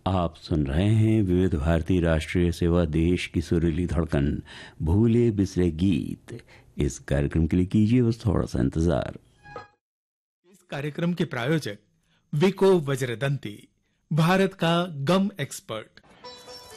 आप सुन रहे हैं विविध भारती राष्ट्रीय सेवा, देश की सुरीली धड़कन, भूले बिसरे गीत। इस कार्यक्रम के लिए कीजिए बस थोड़ा सा इंतजार। इस कार्यक्रम के प्रायोजक विको वज्रदंती, भारत का गम एक्सपर्ट।